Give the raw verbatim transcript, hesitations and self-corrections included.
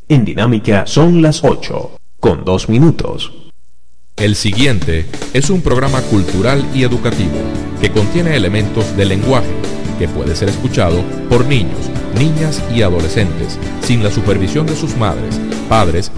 En Dinámica son las ocho, con dos minutos. El siguiente es un programa cultural y educativo que contiene elementos del lenguaje que puede ser escuchado por niños, niñas y adolescentes sin la supervisión de sus madres, padres